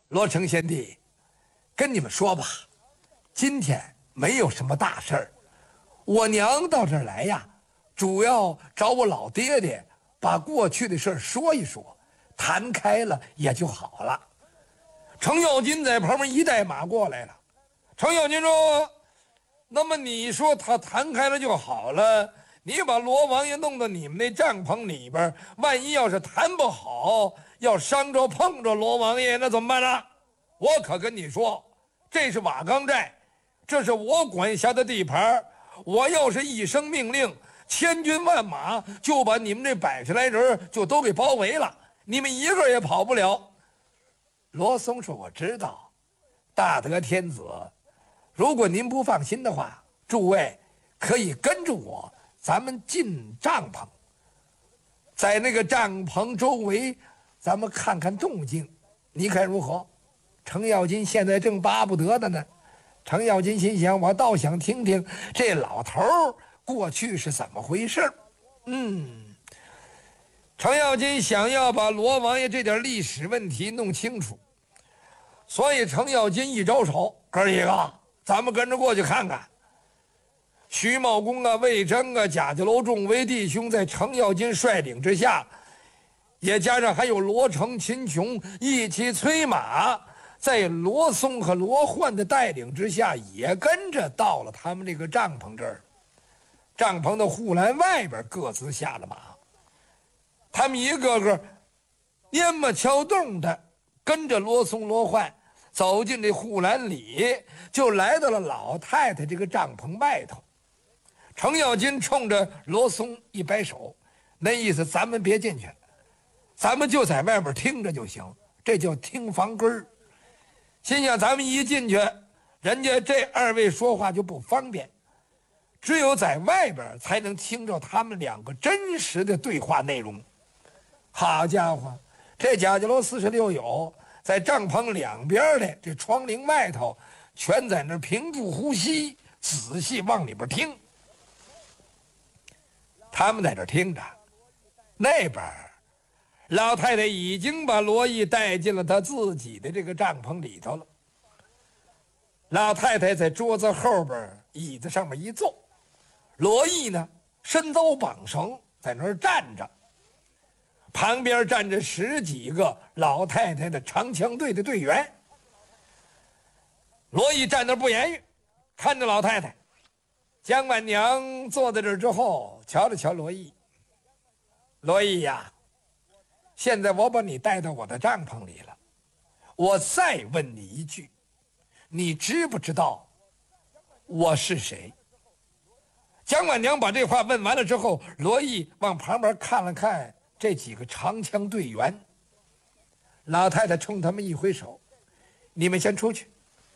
罗成贤弟，跟你们说吧，今天没有什么大事儿。我娘到这儿来呀，主要找我老爹爹把过去的事儿说一说，谈开了也就好了。程咬金在旁边一带马过来了。程咬金说：“那么你说他谈开了就好了，你把罗王爷弄到你们那帐篷里边，万一要是谈不好，要伤着碰着罗王爷，那怎么办呢？我可跟你说，这是瓦岗寨，这是我管辖的地盘，我要是一声命令，千军万马就把你们这100来人就都给包围了，你们一个也跑不了。”罗松说：“我知道，大德天子，如果您不放心的话，诸位可以跟着我，咱们进帐篷，在那个帐篷周围，咱们看看动静，你看如何？”程咬金现在正巴不得的呢。程咬金心想：我倒想听听这老头过去是怎么回事。程咬金想要把罗王爷这点历史问题弄清楚，所以程咬金一招手：“哥几个，咱们跟着过去看看。”徐茂公啊、魏征啊、贾家楼众位弟兄在程咬金率领之下，也加上还有罗成、秦琼一起催马，在罗松和罗焕的带领之下，也跟着到了他们这个帐篷这儿。帐篷的护栏外边各自下了马，他们一个个蔫么敲动的跟着罗松、罗焕走进这护栏里，就来到了老太太这个帐篷外头。程咬金冲着罗松一摆手，那意思咱们别进去，咱们就在外边听着就行，这叫听房根儿。心想咱们一进去，人家这2位说话就不方便，只有在外边才能听着他们2个真实的对话内容。好家伙，这贾家楼46友在帐篷两边的这窗棂外头，全在那屏住呼吸，仔细往里边听。他们在这听着，那边老太太已经把罗毅带进了她自己的这个帐篷里头了。老太太在桌子后边椅子上面一坐，罗毅呢身遭绑绳在那儿站着，旁边站着10几个老太太的长枪队的队员。罗毅站那儿不言语，看着老太太。姜婉娘坐在这儿之后，瞧了瞧罗毅：“罗毅呀，现在我把你带到我的帐篷里了，我再问你一句，你知不知道我是谁？”姜婉娘把这话问完了之后，罗毅往旁边看了看这几个长枪队员。老太太冲他们一挥手：“你们先出去。”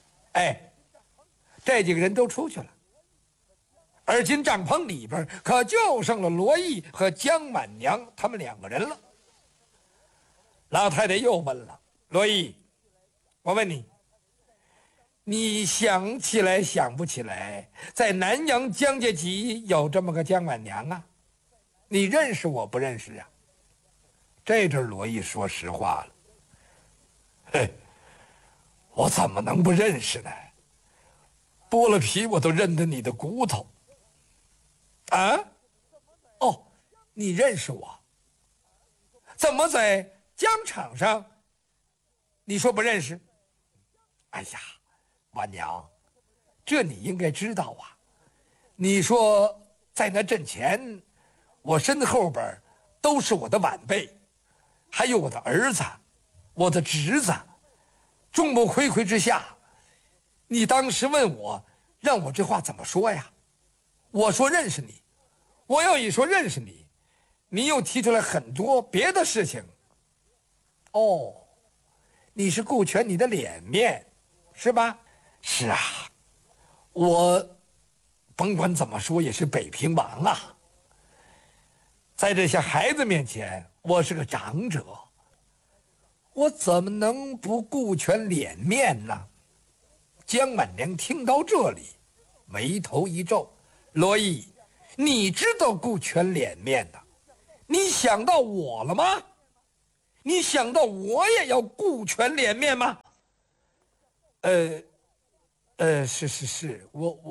这几个人都出去了。而今帐篷里边可就剩了罗毅和姜婉娘他们2个人了。老太太又问了：“罗毅，我问你，你想起来想不起来，在南阳姜家集有这么个姜婉娘啊？你认识我不认识啊？”这阵罗毅说实话了：“嘿，我怎么能不认识呢？剥了皮我都认得你的骨头。”啊？哦，你认识我？怎么在疆场上你说不认识？哎呀，婉娘，这你应该知道啊。你说在那阵前，我身后边都是我的晚辈，还有我的儿子，我的侄子。众目睽睽之下，你当时问我，让我这话怎么说呀？我说认识你。我要一说认识你，你又提出来很多别的事情。哦，你是顾全你的脸面，是吧？是啊，我甭管怎么说也是北平王啊，在这些孩子面前，我是个长者，我怎么能不顾全脸面呢？姜婉娘听到这里，眉头一皱：“罗毅，你知道顾全脸面的，你想到我了吗？你想到我也要顾全脸面吗？” 是，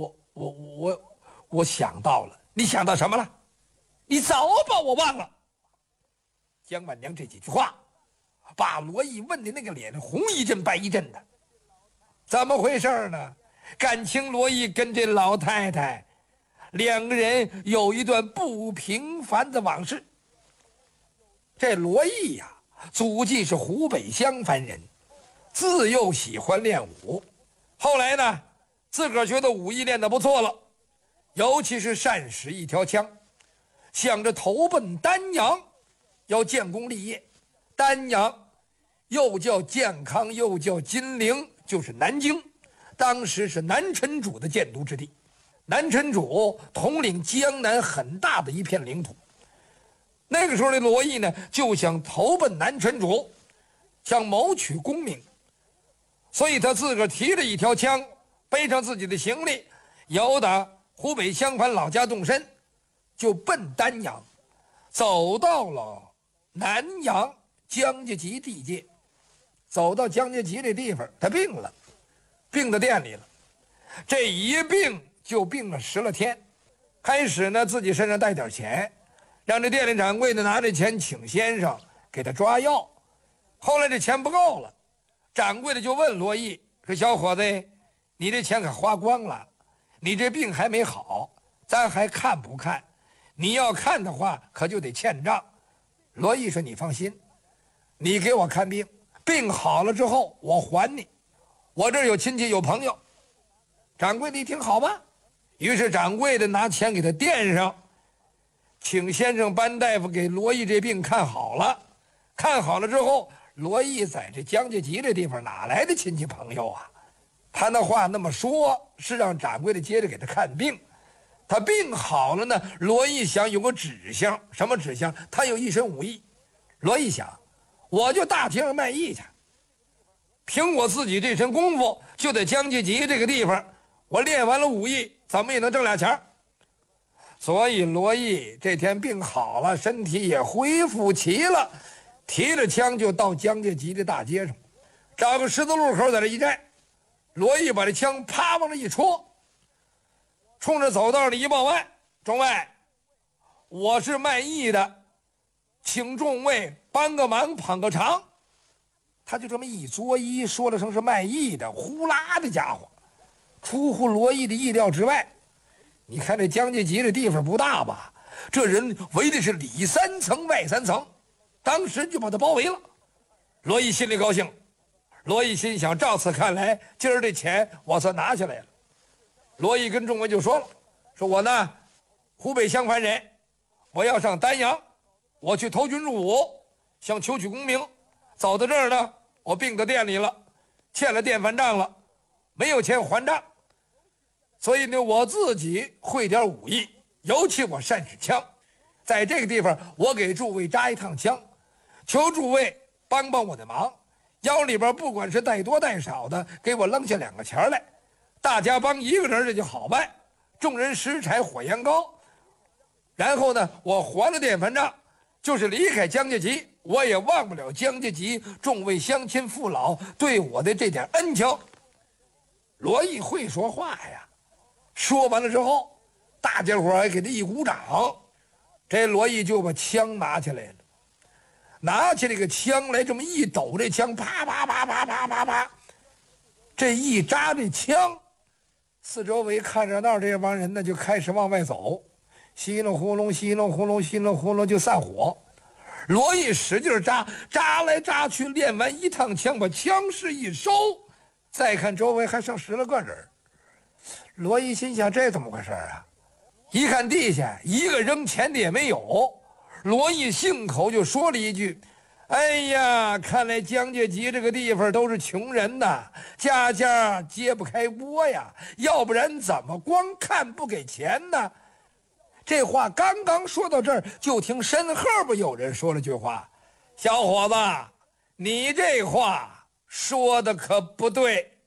我想到了。你想到什么了？你早把我忘了。姜满娘这几句话，把罗毅问的那个脸红一阵白一阵的。怎么回事呢？感情罗毅跟这老太太两个人有一段不平凡的往事。这罗毅呀，祖籍是湖北襄樊人，自幼喜欢练武，后来呢，自个儿觉得武艺练得不错了，尤其是善使一条枪，想着投奔丹阳，要建功立业。丹阳又叫建康，又叫金陵，就是南京，当时是南陈主的建都之地。南陈主统领江南很大的一片领土。那个时候的罗毅呢，就想投奔南陈主，想谋取功名，所以他自个儿提着一条枪，背上自己的行李，由打湖北襄樊老家动身，就奔丹阳，走到了南阳江家集地界。走到江家集这地方，他病了，病到店里了。这一病就病了10来天。开始呢，自己身上带点钱，让这店里掌柜的拿着钱请先生给他抓药。后来这钱不够了，掌柜的就问罗毅说：“小伙子，你这钱可花光了，你这病还没好，咱还看不看？你要看的话，可就得欠账。”罗毅说：“你放心，你给我看病，病好了之后我还你，我这儿有亲戚有朋友。”掌柜的一听好吧，于是掌柜的拿钱给他垫上，请先生班大夫给罗毅这病看好了。看好了之后，罗毅在这江家集这地方哪来的亲戚朋友啊？他那话那么说，是让掌柜的接着给他看病。他病好了呢，罗毅想有个指向。什么指向？他有一身武艺。罗毅想，我就大街上卖艺去，凭我自己这身功夫，就在江家集这个地方，我练完了武艺，怎么也能挣俩钱。所以罗毅这天病好了，身体也恢复齐了，提着枪就到江家集的大街上，找个十字路口在这一站。罗毅把这枪啪往这一戳，冲着走道里一报案：“众位，我是卖艺的，请众位帮个忙捧个场。”他就这么一作揖，说了声是卖艺的，呼啦的家伙，出乎罗毅的意料之外。你看这江家集的地方不大吧？这人围的是里3层外3层，当时就把他包围了。罗毅心里高兴，罗毅心想，照此看来，今儿这钱我算拿下来了。罗毅跟众位就说了，说我呢，湖北襄樊人，我要上丹阳，我去投军入伍，想求取功名。走到这儿呢，我病到店里了，欠了店饭账了，没有钱还账，所以呢，我自己会点武艺，尤其我善使枪，在这个地方我给诸位扎一趟枪，求诸位帮帮我的忙，腰里边不管是带多带少的，给我扔下2个钱来，大家帮一个人这就好办，众人拾柴火焰高。然后呢，我还了店饭账，就是离开江家集，我也忘不了江家集众位乡亲父老对我的这点恩情。罗毅会说话呀，说完了之后，大家伙还给他一鼓掌。这罗毅就把枪拿起来了，拿起这个枪来，这么一抖，这枪啪啪啪啪啪啪啪，这一扎这枪，四周围看热闹这帮人呢就开始往外走，稀里呼隆稀里呼隆稀里呼隆就散伙。罗毅使劲扎，扎来扎去，练完一趟枪，把枪势一收，再看周围还剩10来个人。罗毅心想，这怎么回事啊？一看地下一个扔钱的也没有，罗毅信口就说了一句：“哎呀，看来江家集这个地方都是穷人呐，家家揭不开锅呀，要不然怎么光看不给钱呢？”这话刚刚说到这儿，就听身后边有人说了句话：“小伙子，你这话说的可不对。”